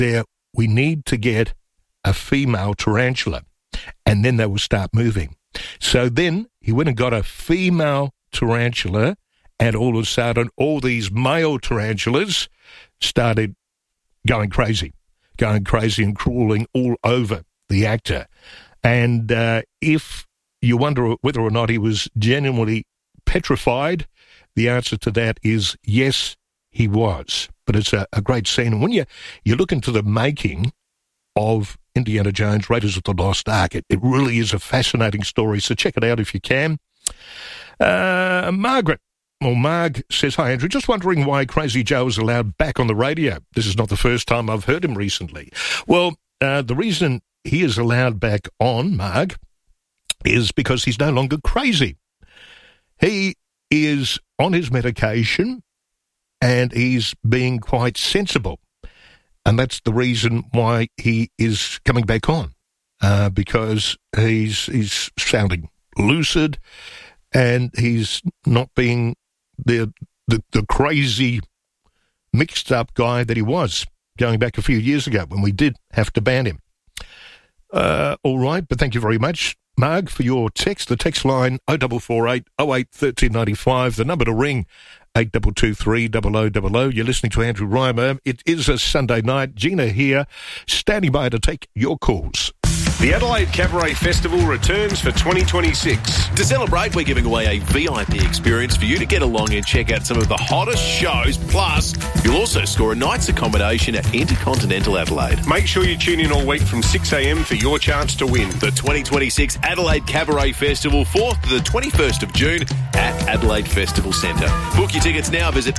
there, we need to get a female tarantula, and then they will start moving. So then he went and got a female tarantula, and all of a sudden, all these male tarantulas started going crazy and crawling all over the actor. And if you wonder whether or not he was genuinely petrified, the answer to that is yes, he was. But it's a great scene. And when you look into the making of Indiana Jones, Raiders of the Lost Ark, it really is a fascinating story. So check it out if you can. Marg says, "Hi, Andrew. Just wondering why Crazy Joe is allowed back on the radio. This is not the first time I've heard him recently." Well, the reason he is allowed back on, Marg, is because he's no longer crazy. He is on his medication and he's being quite sensible. And that's the reason why he is coming back on, because he's sounding lucid and he's not being the crazy, mixed-up guy that he was going back a few years ago when we did have to ban him. All right, but thank you very much, Marg, for your text. The text line 0448 08 1395. The number to ring 8223 0000. You're listening to Andrew Reimer. It is a Sunday night. Gina here, standing by to take your calls. The Adelaide Cabaret Festival returns for 2026. To celebrate, we're giving away a VIP experience for you to get along and check out some of the hottest shows. Plus, you'll also score a night's accommodation at Intercontinental Adelaide. Make sure you tune in all week from 6 a.m. for your chance to win. The 2026 Adelaide Cabaret Festival, 4th to the 21st of June at Adelaide Festival Centre. Book your tickets now. Visit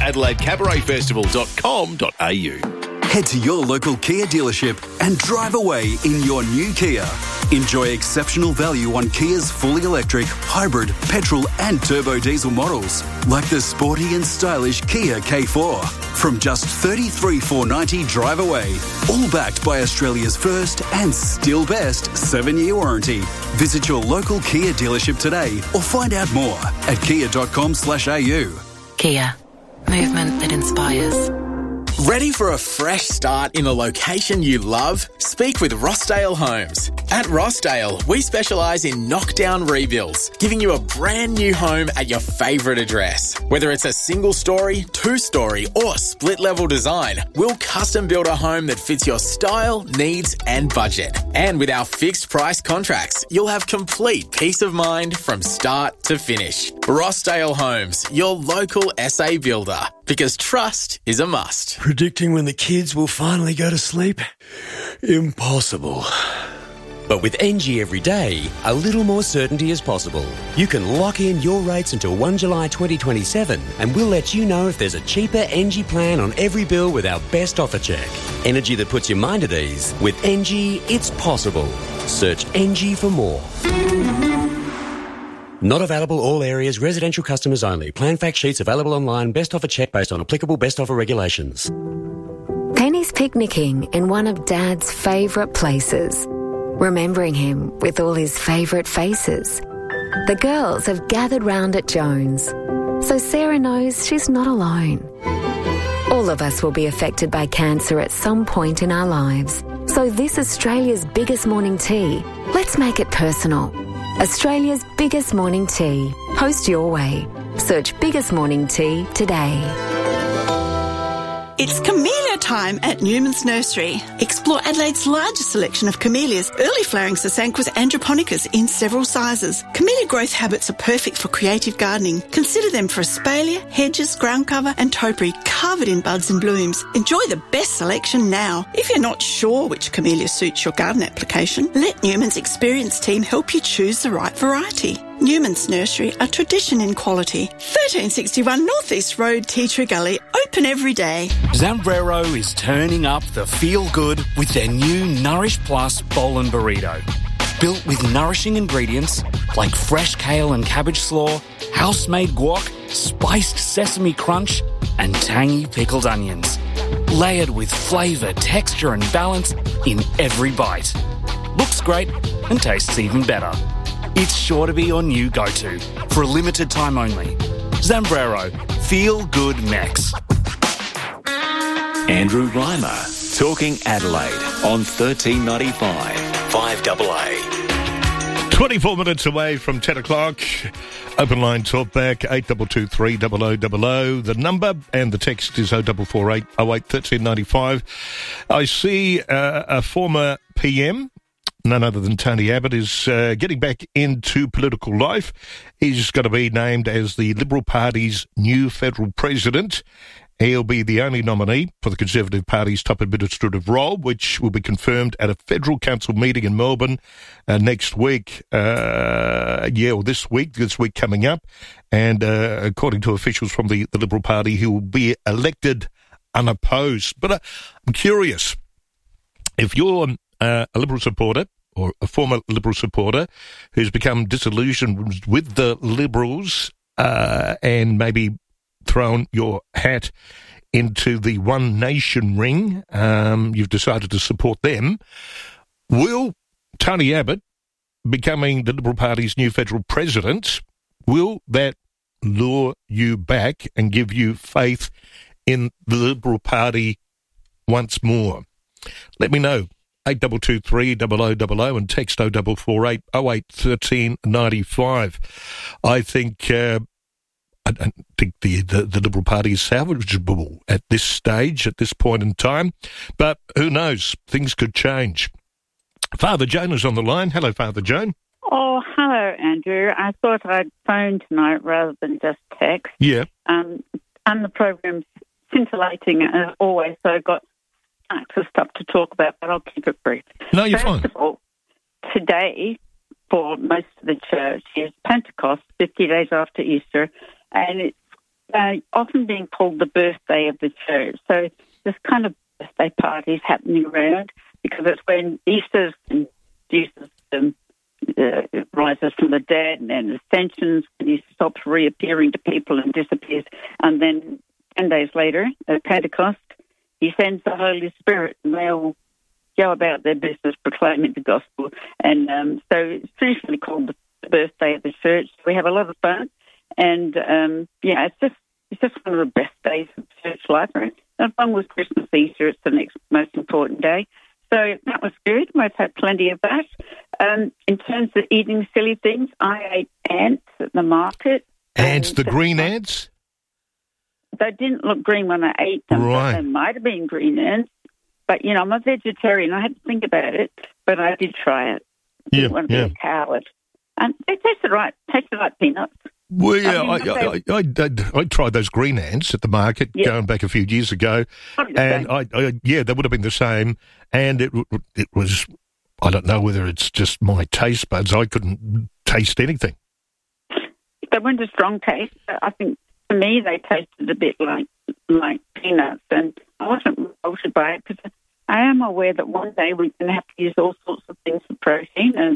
adelaidecabaretfestival.com.au. Head to your local Kia dealership and drive away in your new Kia. Enjoy exceptional value on Kia's fully electric, hybrid, petrol and turbo diesel models, like the sporty and stylish Kia K4. From just $33,490 drive away, all backed by Australia's first and still best 7-year warranty. Visit your local Kia dealership today or find out more at kia.com/au. Kia. Movement that inspires. Ready for a fresh start in a location you love? Speak with Rossdale Homes. At Rossdale, we specialise in knockdown rebuilds, giving you a brand new home at your favourite address. Whether it's a single story, 2-story or split level design, we'll custom build a home that fits your style, needs and budget. And with our fixed price contracts, you'll have complete peace of mind from start to finish. Rossdale Homes, your local SA builder. Because trust is a must. Predicting when the kids will finally go to sleep? Impossible. But with NG every day, a little more certainty is possible. You can lock in your rates until 1 July 2027 and we'll let you know if there's a cheaper NG plan on every bill with our best offer check. Energy that puts your mind at ease. With NG, it's possible. Search NG for more. Not available all areas, residential customers only. Plan fact sheets available online. Best offer check based on applicable best offer regulations. Penny's picnicking in one of Dad's favourite places, remembering him with all his favourite faces. The girls have gathered round at Jones, so Sarah knows she's not alone. All of us will be affected by cancer at some point in our lives. So this Australia's biggest morning tea, let's make it personal. Australia's biggest morning tea. Host your way. Search Biggest Morning Tea today. It's camellia time at Newman's Nursery. Explore Adelaide's largest selection of camellias, early flowering Sasanquas and japonicas in several sizes. Camellia growth habits are perfect for creative gardening. Consider them for espalier, hedges, ground cover and topiary covered in buds and blooms. Enjoy the best selection now. If you're not sure which camellia suits your garden application, let Newman's experienced team help you choose the right variety. Newman's Nursery, a tradition in quality. 1361 North East Road, Tea Tree Gully, open every day. Zambrero is turning up the feel-good with their new Nourish Plus Bowl and Burrito. Built with nourishing ingredients like fresh kale and cabbage slaw, house-made guac, spiced sesame crunch and tangy pickled onions. Layered with flavour, texture and balance in every bite. Looks great and tastes even better. It's sure to be your new go-to for a limited time only. Zambrero, feel good next. Andrew Reimer. Talking Adelaide on 1395 5AA. 24 minutes away from 10 o'clock. Open line talk back, 8223 0000. The number and the text is 0448 08 1395. I see a former PM, none other than Tony Abbott, is getting back into political life. He's going to be named as the Liberal Party's new federal president. He'll be the only nominee for the Conservative Party's top administrative role, which will be confirmed at a federal council meeting in Melbourne next week. This week coming up. And according to officials from the Liberal Party, he will be elected unopposed. But I'm curious, if you're a Liberal supporter or a former Liberal supporter who's become disillusioned with the Liberals and maybe thrown your hat into the One Nation ring, you've decided to support them, will Tony Abbott becoming the Liberal Party's new federal president, will that lure you back and give you faith in the Liberal Party once more? Let me know. 8223 0000 and text 0448 08 1395. I think I don't think the Liberal Party is salvageable at this stage, at this point in time. But who knows? Things could change. Father Joan is on the line. Hello, Father Joan. Oh, hello, Andrew. I thought I'd phone tonight rather than just text. Yeah. And the program's scintillating as always, so I've got lots of stuff to talk about, but I'll keep it brief. No, you're fine. First of all, today, for most of the church, is Pentecost, 50 days after Easter, and it's often being called the birthday of the church. So there's kind of birthday parties happening around because it's when Easter's and Jesus rises from the dead, and then ascensions, and he stops reappearing to people and disappears. And then 10 days later, at Pentecost, he sends the Holy Spirit, and they all go about their business proclaiming the gospel. And so it's traditionally called the birthday of the church. We have a lot of fun. And, it's just one of the best days of church life. And along with Christmas, Easter, it's the next most important day. So that was good. We've had plenty of that. In terms of eating silly things, I ate ants at the market. Ants, the green ants? They didn't look green when I ate them. Right. But they might have been green ants. But, I'm a vegetarian. I had to think about it, but I did try it. I didn't want to be a coward. And they tasted like peanuts. Well, yeah, I tried those green ants at the market going back a few years ago, and they would have been the same. And it was, I don't know whether it's just my taste buds. I couldn't taste anything. They weren't a strong taste. I think for me they tasted a bit like peanuts, and I wasn't revolted by it because I am aware that one day we're going to have to use all sorts of things for protein. And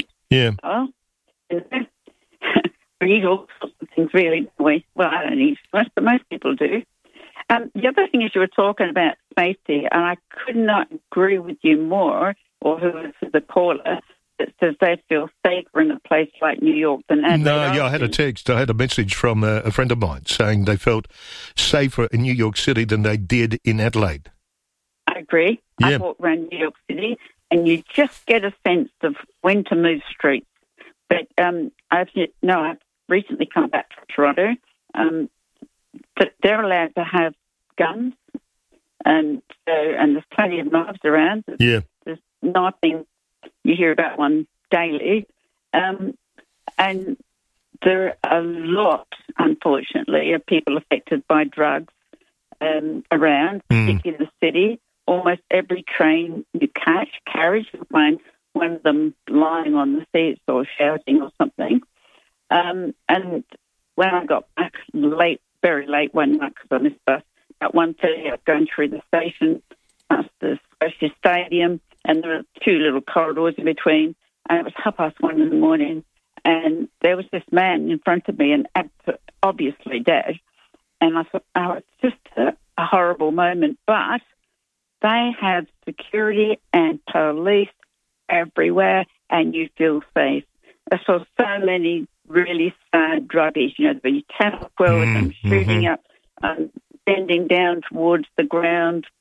we eat all sorts of things, really, don't we? Well, I don't eat much, but most people do. The other thing is you were talking about safety, and I could not agree with you more, or who was the caller, that says they feel safer in a place like New York than Adelaide. No, I had a text. I had a message from a friend of mine saying they felt safer in New York City than they did in Adelaide. I agree. Yeah. I walk around New York City, and you just get a sense of when to move streets. But I've recently come back from Toronto. But they're allowed to have guns, and there's plenty of knives around. There's knifing. You hear about one daily. And there are a lot, unfortunately, of people affected by drugs around, particularly in the city. Almost every train you carriage, you'll find one of them lying on the seats or shouting or something. And when I got back very late one night because I missed bus, at 1:30 I was going through the station past the Scotia Stadium, and there were two little corridors in between, and it was 1:30 in the morning, and there was this man in front of me, and obviously dead, and I thought, it's just a horrible moment, but they have security and police everywhere, and you feel safe. I saw so many really sad druggies, the tennis well with them shooting up, bending down towards the ground,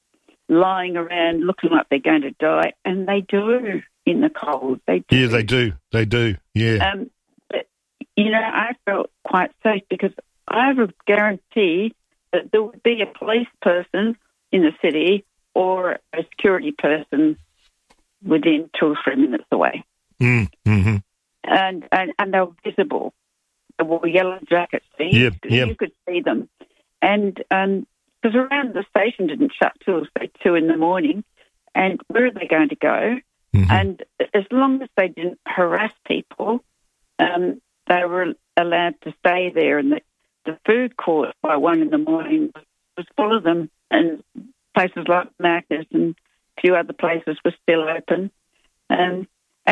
lying around looking like they're going to die, and they do in the cold. They do. Yeah, they do. They do, yeah. But, I felt quite safe because I would guarantee that there would be a police person in the city or a security person within 2 or 3 minutes away. Mm-hmm. And they were visible. They wore yellow jackets. So you could see them. And because around the station didn't shut till, say, 2 in the morning, and where are they going to go? Mm-hmm. And as long as they didn't harass people, they were allowed to stay there. And the food court by 1 in the morning was full of them, and places like Macca's and a few other places were still open. And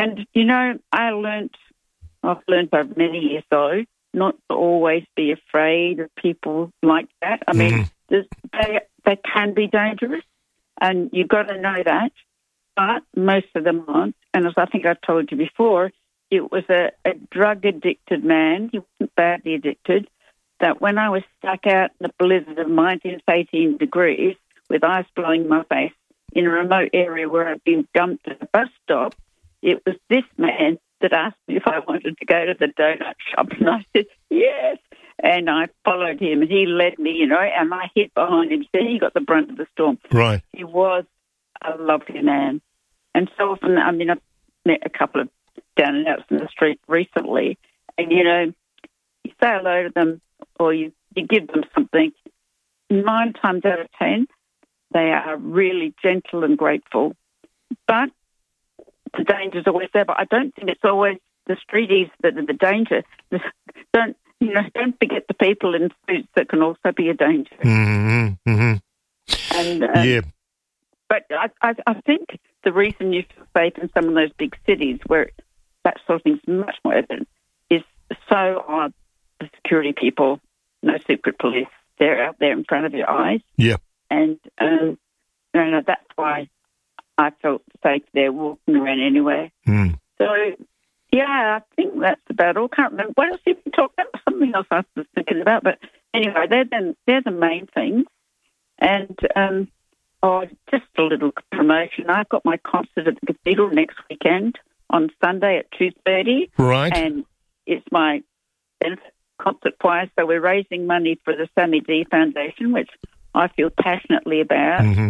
I've learned over many years, though, not to always be afraid of people like that. I mean, they can be dangerous, and you've got to know that, but most of them aren't. And as I think I told you before, it was a drug-addicted man. He wasn't badly addicted. That when I was stuck out in the blizzard of -18 degrees with ice blowing in my face in a remote area where I'd been dumped at a bus stop, it was this man that asked me if I wanted to go to the donut shop, and I said, yes. And I followed him, and he led me, and I hid behind him, so he got the brunt of the storm. Right. He was a lovely man. And so often, I've met a couple of down and outs in the street recently, and, you say hello to them or you give them something. 9 times out of 10, they are really gentle and grateful. But the danger's always there. But I don't think it's always the streeties that are the danger. Don't forget the people in suits that can also be a danger. Mm-hmm. Mm-hmm. And yeah. But I think the reason you feel safe in some of those big cities where that sort of thing's much more evident is so are the security people, no secret police. They're out there in front of your eyes. Yeah. And that's why I felt safe there walking around anyway. Mm. So, yeah, I think that's about all. Can't remember. What else you can talk about? Something else I was thinking about. But anyway, they're the main things. And, just a little promotion. I've got my concert at the Cathedral next weekend on Sunday at 2:30. Right. And it's my benefit concert choir, so we're raising money for the Sammy D Foundation, which I feel passionately about. Mm-hmm.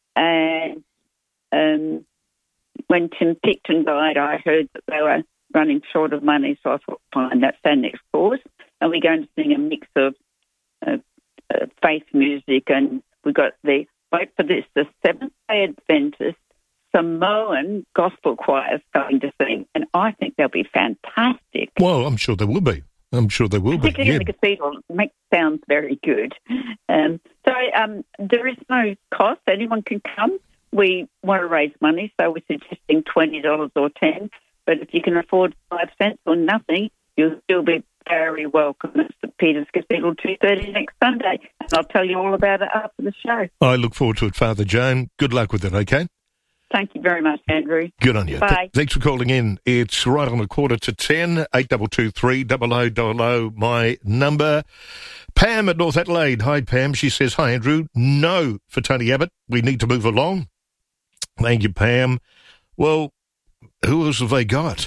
And when Tim Picton died, I heard that they were running short of money, so I thought, fine, that's our next cause. And we're going to sing a mix of faith music, and we've got the Seventh-day Adventist Samoan gospel choir is going to sing, and I think they'll be fantastic. Well, I'm sure they will be. Particularly in the cathedral, it sounds very good. So there is no cost. Anyone can come. We want to raise money, so we're suggesting $20 or $10. But if you can afford 5 cents or nothing, you'll still be very welcome at St. Peter's Cathedral, 2:30 next Sunday. And I'll tell you all about it after the show. I look forward to it, Father Joan. Good luck with it, okay? Thank you very much, Andrew. Good on you. Bye. Thanks for calling in. It's right on 10:15, 8223 0000, my number. Pam at North Adelaide. Hi, Pam. She says, hi, Andrew. No for Tony Abbott. We need to move along. Thank you, Pam. Well, who else have they got?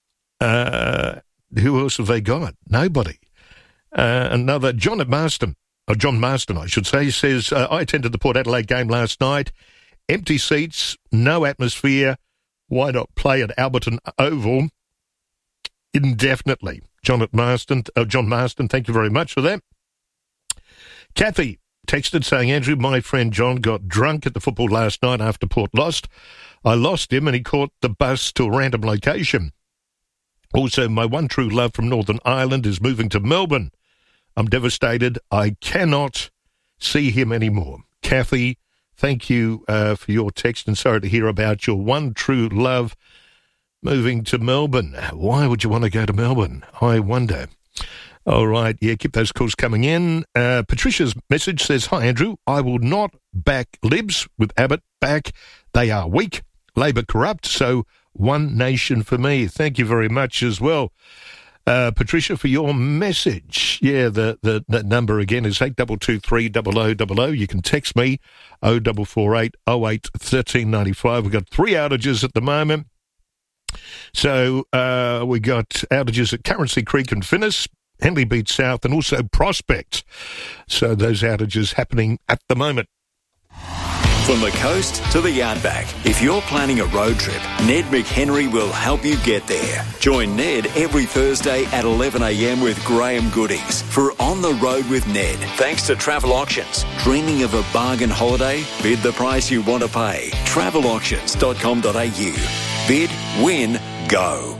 Nobody. Another, John Marston, I should say, says, I attended the Port Adelaide game last night. Empty seats, no atmosphere. Why not play at Alberton Oval indefinitely? John Marston, thank you very much for that. Kathy texted saying, Andrew, my friend John got drunk at the football last night after Port lost. I lost him and he caught the bus to a random location. Also, my one true love from Northern Ireland is moving to Melbourne. I'm devastated. I cannot see him anymore. Kathy, thank you for your text, and sorry to hear about your one true love moving to Melbourne. Why would you want to go to Melbourne? I wonder. All right, yeah, keep those calls coming in. Patricia's message says, hi, Andrew. I will not back Libs with Abbott back. They are weak, Labor corrupt, so one nation for me. Thank you very much as well. Patricia, for your message. Yeah, that number again is 8223 0000. You can text me 0448 08 1395. We've got 3 outages at the moment. So we got outages at Currency Creek and Finnis, Henley Beach South, and also Prospect. So those outages happening at the moment. From the coast to the outback, if you're planning a road trip, Ned McHenry will help you get there. Join Ned every Thursday at 11 a.m. with Graham Goodings for On the Road with Ned. Thanks to Travel Auctions. Dreaming of a bargain holiday? Bid the price you want to pay. Travelauctions.com.au. Bid, win, go.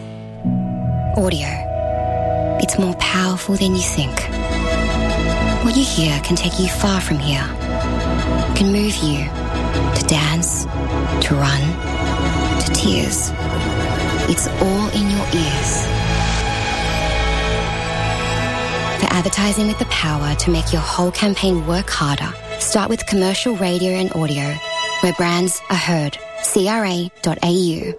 Audio. It's more powerful than you think. What you hear can take you far from here. It can move you to dance, to run, to tears. It's all in your ears. For advertising with the power to make your whole campaign work harder, start with commercial radio and audio, where brands are heard. CRA.au.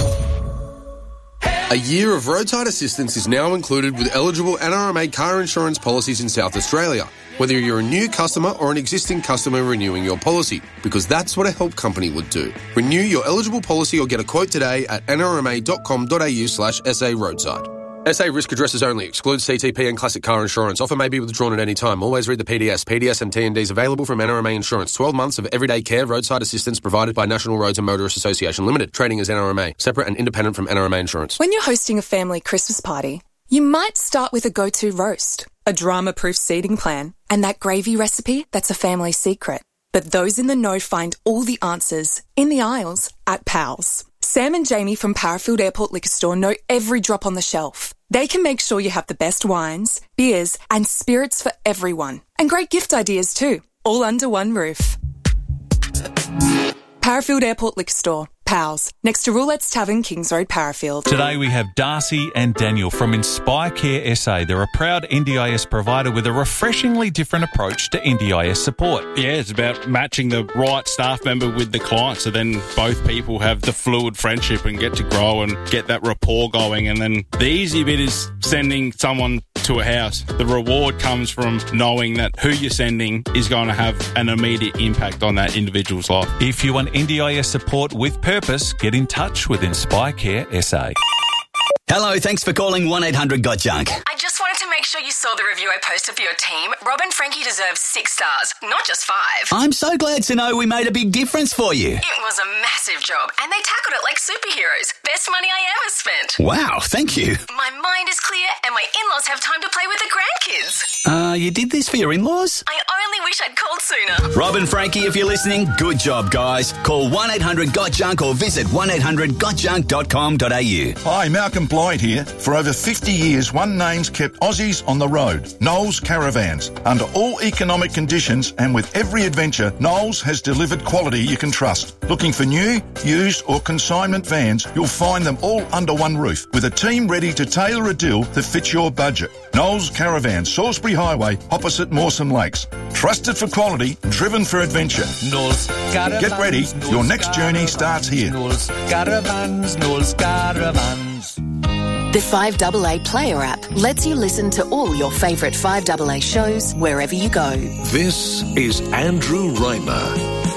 A year of roadside assistance is now included with eligible NRMA car insurance policies in South Australia, whether you're a new customer or an existing customer renewing your policy, because that's what a help company would do. Renew your eligible policy or get a quote today at nrma.com.au/SA roadside. SA risk addresses only. Excludes CTP and classic car insurance. Offer may be withdrawn at any time. Always read the PDS. PDS and T&Ds available from NRMA Insurance. 12 months of everyday care, roadside assistance provided by National Roads and Motorists Association Limited. Trading as NRMA. Separate and independent from NRMA Insurance. When you're hosting a family Christmas party, you might start with a go-to roast, a drama-proof seating plan, and that gravy recipe that's a family secret. But those in the know find all the answers in the aisles at Pals. Sam and Jamie from Parafield Airport Liquor Store know every drop on the shelf. They can make sure you have the best wines, beers, and spirits for everyone. And great gift ideas too, all under one roof. Parafield Airport Liquor Store. Pals, next to Roulette's Tavern, Kings Road, Parafield. Today we have Darcy and Daniel from Inspire Care SA. They're a proud NDIS provider with a refreshingly different approach to NDIS support. Yeah, it's about matching the right staff member with the client, so then both people have the fluid friendship and get to grow and get that rapport going. And then the easy bit is sending someone to a house. The reward comes from knowing that who you're sending is going to have an immediate impact on that individual's life. If you want NDIS support with purpose, get in touch with Inspire Care SA. Hello, thanks for calling 1-800-GOT-JUNK. I just wanted to make sure you saw the review I posted for your team. Rob and Frankie deserve 6 stars, not just 5. I'm so glad to know we made a big difference for you. It was a massive job, and they tackled it like superheroes. Best money I ever spent. Wow, thank you. My mind is clear, and my in-laws have time to play with the grandkids. You did this for your in-laws? I only wish I'd called sooner. Rob and Frankie, if you're listening, good job, guys. Call 1-800-GOT-JUNK or visit 1-800-GOTJUNK.com.au. Hi, Malcolm Blythe here. For over 50 years, one name's kept Aussies on the road. Knowles Caravans. Under all economic conditions and with every adventure, Knowles has delivered quality you can trust. Looking for new, used or consignment vans, you'll find them all under one roof with a team ready to tailor a deal that fits your budget. Knowles Caravans, Salisbury Highway, opposite Mawson Lakes. Trusted for quality, driven for adventure. Knowles Caravans. Get ready, your next journey starts here. Knowles Caravans, Knowles Caravans. The 5AA Player app lets you listen to all your favourite 5AA shows wherever you go. This is Andrew Raymer.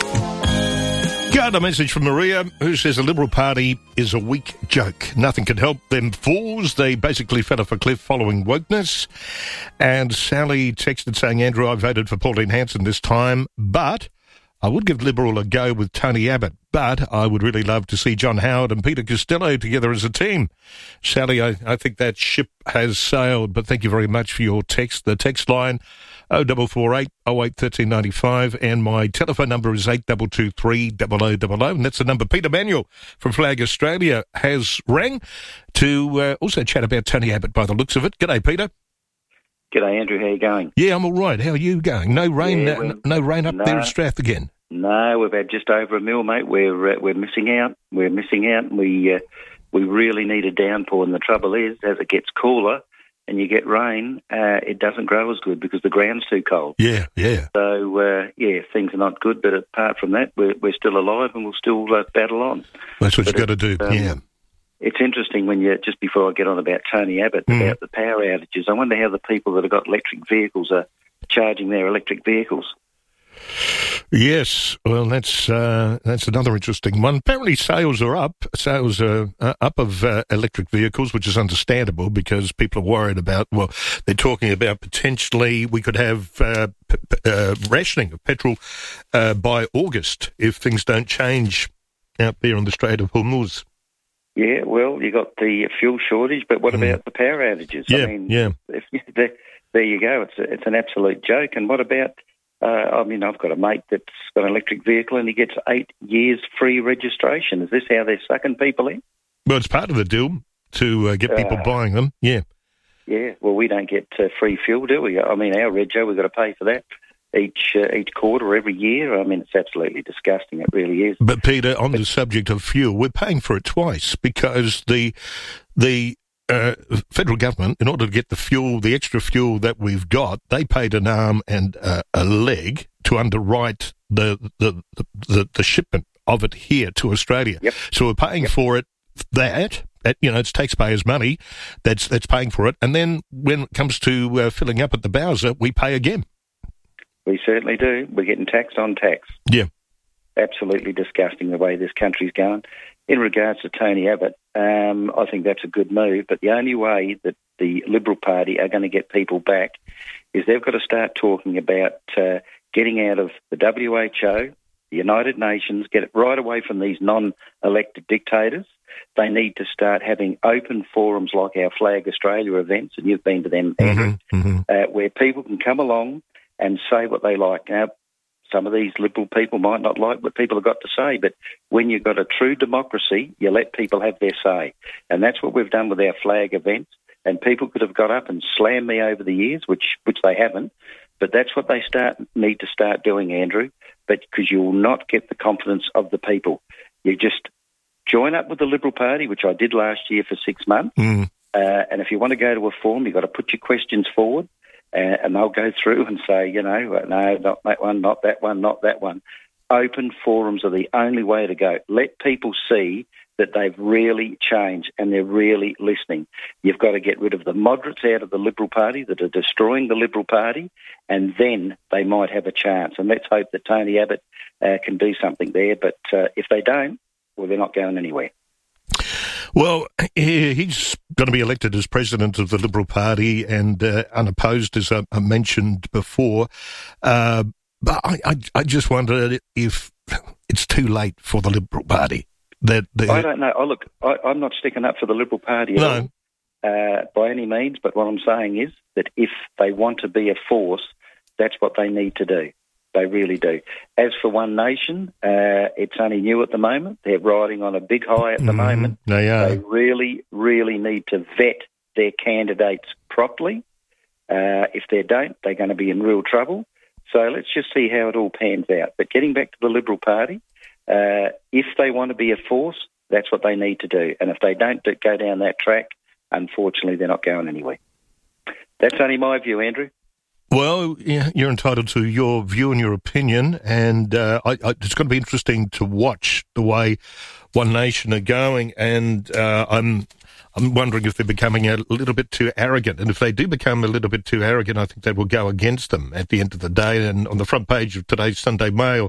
Got a message from Maria, who says the Liberal Party is a weak joke. Nothing can help them fools. They basically fell off a cliff following wokeness. And Sally texted saying, Andrew, I voted for Pauline Hanson this time, but I would give Liberal a go with Tony Abbott, but I would really love to see John Howard and Peter Costello together as a team. Sally, I think that ship has sailed, but thank you very much for your text. The text line 0448 08 1395, and my telephone number is 8223 0000, and that's the number Peter Manuel from Flag Australia has rang to also chat about Tony Abbott by the looks of it. G'day, Peter. G'day, Andrew. How are you going? Yeah, I'm all right. How are you going? No rain, no rain up there at Strath again. No, we've had just over a mil, mate. We're missing out. We're missing out. We really need a downpour, and the trouble is, as it gets cooler and you get rain, it doesn't grow as good because the ground's too cold. Yeah. So things are not good. But apart from that, we're still alive and we'll still battle on. That's what you've got to do. It's interesting when just before I get on about Tony Abbott, about the power outages, I wonder how the people that have got electric vehicles are charging their electric vehicles. Yes, well, that's another interesting one. Apparently sales are up. Sales are up of electric vehicles, which is understandable because people are worried about, well, they're talking about potentially we could have rationing of petrol by August if things don't change out there on the Strait of Hormuz. Yeah, well, you got the fuel shortage, but what about the power outages? Yeah, I mean, there you go. It's an absolute joke. And what about... I've got a mate that's got an electric vehicle and he gets 8 years free registration. Is this how they're sucking people in? Well, it's part of the deal to get people buying them, yeah. Yeah, well, we don't get free fuel, do we? I mean, our rego, we've got to pay for that each quarter, every year. I mean, it's absolutely disgusting. It really is. But, Peter, on the subject of fuel, we're paying for it twice because the federal government, in order to get the fuel, the extra fuel that we've got, they paid an arm and a leg to underwrite the shipment of it here to Australia. Yep. So we're paying for it. It's taxpayers' money that's paying for it. And then when it comes to filling up at the Bowser, we pay again. We certainly do. We're getting taxed on tax. Yeah. Absolutely disgusting the way this country's going. In regards to Tony Abbott, I think that's a good move, but the only way that the Liberal Party are going to get people back is they've got to start talking about getting out of the WHO, the United Nations, get it right away from these non-elected dictators. They need to start having open forums like our Flag Australia events, and you've been to them, Andrew, where people can come along and say what they like. Now, some of these Liberal people might not like what people have got to say, but when you've got a true democracy, you let people have their say. And that's what we've done with our flag events. And people could have got up and slammed me over the years, which they haven't. But that's what they need to start doing, Andrew, but because you will not get the confidence of the people. You just join up with the Liberal Party, which I did last year for 6 months. And if you want to go to a forum, you've got to put your questions forward. And they'll go through and say, no, not that one, not that one, not that one. Open forums are the only way to go. Let people see that they've really changed and they're really listening. You've got to get rid of the moderates out of the Liberal Party that are destroying the Liberal Party, and then they might have a chance. And let's hope that Tony Abbott can do something there. But if they don't, well, they're not going anywhere. Well, he's going to be elected as president of the Liberal Party and unopposed, as I mentioned before. But I just wonder if it's too late for the Liberal Party. I don't know. Look, I'm not sticking up for the Liberal Party at all, by any means, but what I'm saying is that if they want to be a force, that's what they need to do. They really do. As for One Nation, it's only new at the moment. They're riding on a big high at the moment. They are. They really, really need to vet their candidates properly. If they don't, they're going to be in real trouble. So let's just see how it all pans out. But getting back to the Liberal Party, if they want to be a force, that's what they need to do. And if they don't go down that track, unfortunately, they're not going anywhere. That's only my view, Andrew. Well, yeah, you're entitled to your view and your opinion, and it's going to be interesting to watch the way One Nation are going, and I'm wondering if they're becoming a little bit too arrogant, and if they do become a little bit too arrogant, I think that will go against them at the end of the day. And on the front page of today's Sunday Mail,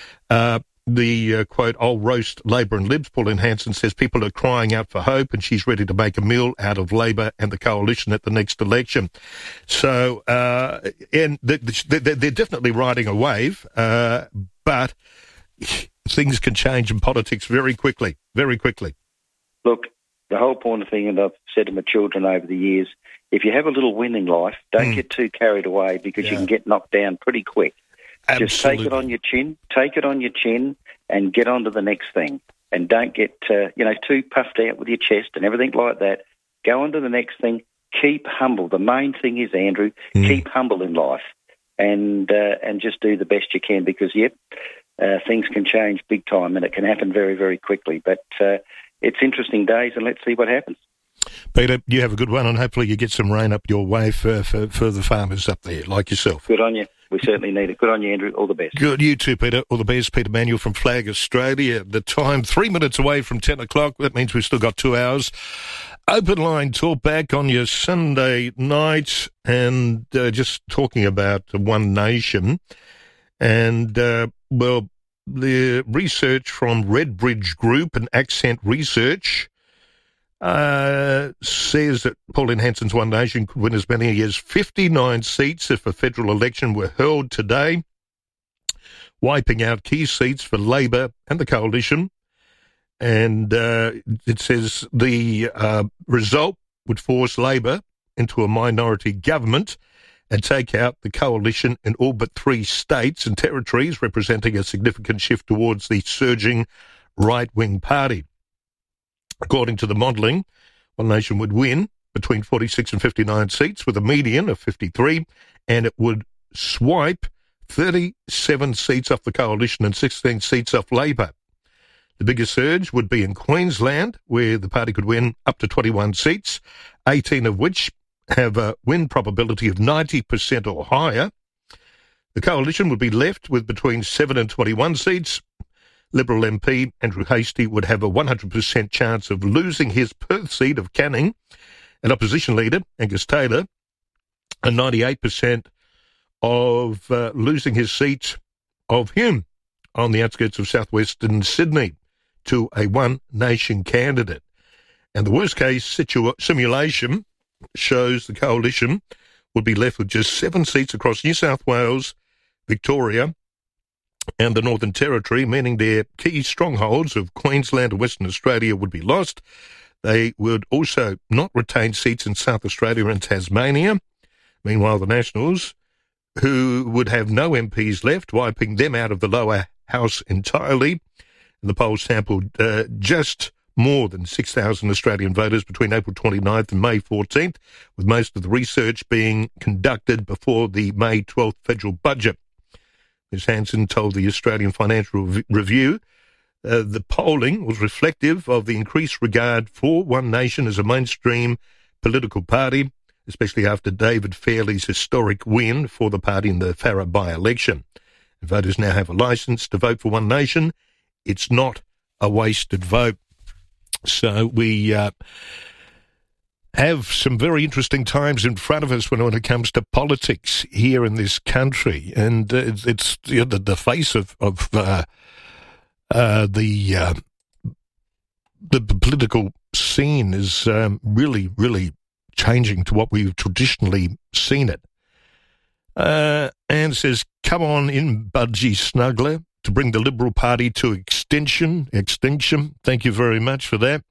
the quote, "I'll roast Labor and Libs," Pauline Hanson says people are crying out for hope and she's ready to make a meal out of Labor and the coalition at the next election. So, and they're definitely riding a wave, but things can change in politics very quickly, very quickly. Look, the whole point of the thing, and I've said to my children over the years, if you have a little win in life, don't get too carried away because you can get knocked down pretty quick. Absolutely. Just take it on your chin and get on to the next thing. And don't get, too puffed out with your chest and everything like that. Go on to the next thing. Keep humble. The main thing is, Andrew, keep humble in life and just do the best you can because, things can change big time and it can happen very, very quickly. But it's interesting days and let's see what happens. Peter, you have a good one and hopefully you get some rain up your way for the farmers up there like yourself. Good on you. We certainly need it. Good on you, Andrew. All the best. Good. You too, Peter. All the best. Peter Manuel from Flag Australia. The time, 3 minutes away from 10 o'clock. That means we've still got 2 hours. Open line talk back on your Sunday night, and just talking about One Nation. And, well, the research from Redbridge Group and Accent Research says that Pauline Hanson's One Nation could win as many as 59 seats if a federal election were held today, wiping out key seats for Labor and the Coalition. And it says the result would force Labor into a minority government and take out the Coalition in all but 3 states and territories, representing a significant shift towards the surging right-wing party. According to the modelling, One Nation would win between 46 and 59 seats with a median of 53, and it would swipe 37 seats off the Coalition and 16 seats off Labor. The biggest surge would be in Queensland, where the party could win up to 21 seats, 18 of which have a win probability of 90% or higher. The Coalition would be left with between 7 and 21 seats. Liberal MP Andrew Hastie would have a 100% chance of losing his Perth seat of Canning, and opposition leader Angus Taylor a 98% of losing his seat of him on the outskirts of southwestern Sydney to a One Nation candidate. And the worst-case simulation shows the Coalition would be left with just 7 seats across New South Wales, Victoria, and the Northern Territory, meaning their key strongholds of Queensland and Western Australia would be lost. They would also not retain seats in South Australia and Tasmania. Meanwhile, the Nationals, who would have no MPs left, wiping them out of the lower house entirely. And the poll sampled just more than 6,000 Australian voters between April 29th and May 14th, with most of the research being conducted before the May 12th federal budget. Ms. Hanson told the Australian Financial Review the polling was reflective of the increased regard for One Nation as a mainstream political party, especially after David Fairley's historic win for the party in the Farrer by-election. And voters now have a licence to vote for One Nation. It's not a wasted vote. So we have some very interesting times in front of us when it comes to politics here in this country, and it's the face of the political scene is really changing to what we've traditionally seen it. Anne says, "Come on in, Budgie Snuggler, to bring the Liberal Party to extinction. Thank you very much for that."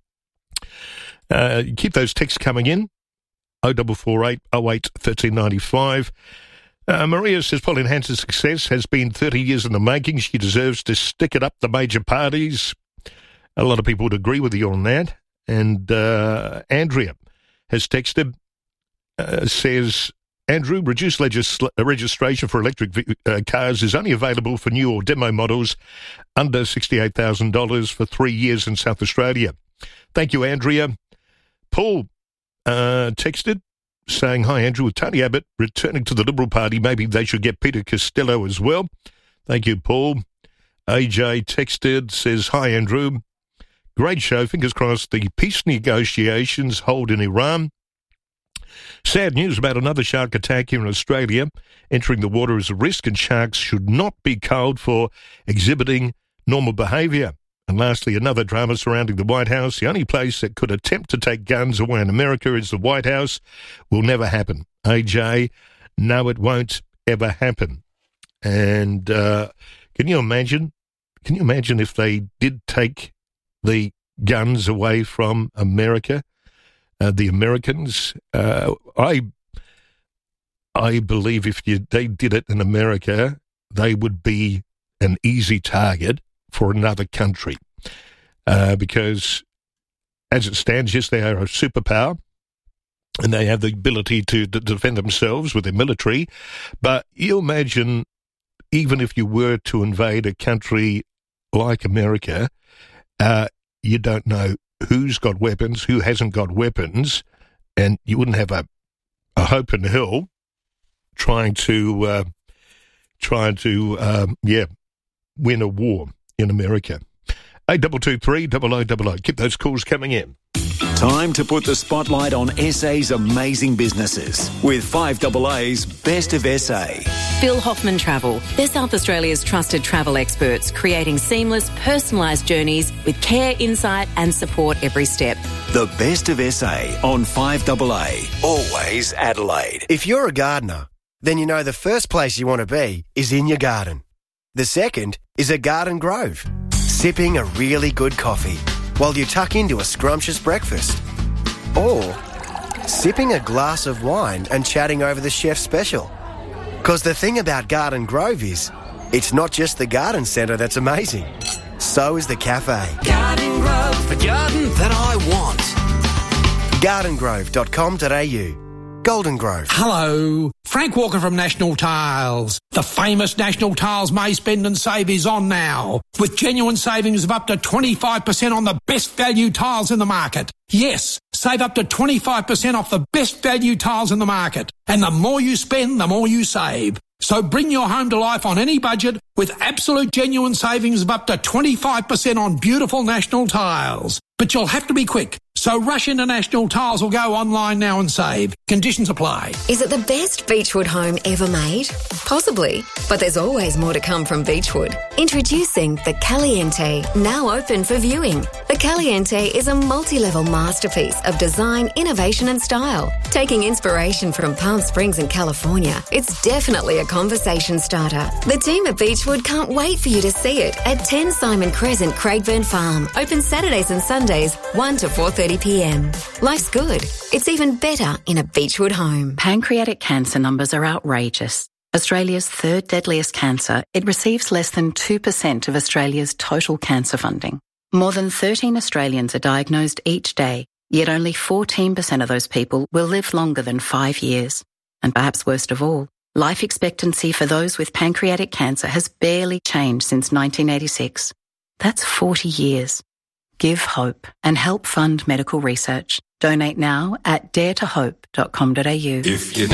Keep those texts coming in, 0448 08 1395. Maria says, Pauline Hanson's success has been 30 years in the making. She deserves to stick it up the major parties. A lot of people would agree with you on that. And Andrea has texted, says, Andrew, reduced registration for electric cars is only available for new or demo models under $68,000 for 3 years in South Australia. Thank you, Andrea. Paul texted saying, "Hi, Andrew, with Tony Abbott returning to the Liberal Party, maybe they should get Peter Costello as well." Thank you, Paul. AJ texted, says, "Hi, Andrew. Great show. Fingers crossed the peace negotiations hold in Iran. Sad news about another shark attack here in Australia. Entering the water is a risk, and sharks should not be culled for exhibiting normal behaviour. And lastly, another drama surrounding the White House. The only place that could attempt to take guns away in America is the White House. Will never happen. AJ, no, it won't ever happen." And can you imagine if they did take the guns away from America? The Americans, I believe if they did it in America, they would be an easy target for another country. Because as it stands, yes, they are a superpower and they have the ability to defend themselves with their military. But you imagine, even if you were to invade a country like America, you don't know who's got weapons, who hasn't got weapons, and you wouldn't have a hope in hell trying to trying to, win a war in America. 8223 0000. Keep those calls coming in. Time to put the spotlight on SA's amazing businesses with 5AA's Best of SA. Bill Hoffman Travel. They're South Australia's trusted travel experts, creating seamless, personalised journeys with care, insight and support every step. The Best of SA on 5AA. Always Adelaide. If you're a gardener, then you know the first place you want to be is in your garden. The second is a garden grove, sipping a really good coffee while you tuck into a scrumptious breakfast. Or sipping a glass of wine and chatting over the chef's special. Because the thing about Garden Grove is, it's not just the garden centre that's amazing. So is the cafe. Garden Grove, the garden that I want. gardengrove.com.au. Golden Grove. Hello, Frank Walker from National Tiles. The famous National Tiles May Spend and Save is on now, with genuine savings of up to 25% on the best value tiles in the market. Yes, save up to 25% off the best value tiles in the market. And the more you spend, the more you save. So bring your home to life on any budget with absolute genuine savings of up to 25% on beautiful National Tiles. But you'll have to be quick. So rush into National Tiles or go online now and save. Conditions apply. Is it the best Beechwood home ever made? Possibly, but there's always more to come from Beechwood. Introducing the Caliente, now open for viewing. The Caliente is a multi-level masterpiece of design, innovation and style. Taking inspiration from Palm Springs and California, it's definitely a conversation starter. The team at Beechwood can't wait for you to see it at 10 Simon Crescent, Craigburn Farm. Open Saturdays and Sundays, 1 to 4:30 p.m. Life's good. It's even better in a Beechwood home. Pancreatic cancer numbers are outrageous. Australia's third deadliest cancer, it receives less than 2% of Australia's total cancer funding. More than 13 Australians are diagnosed each day, yet only 14% of those people will live longer than 5 years. And perhaps worst of all, life expectancy for those with pancreatic cancer has barely changed since 1986. That's 40 years. Give hope and help fund medical research. Donate now at daretohope.com.au. If you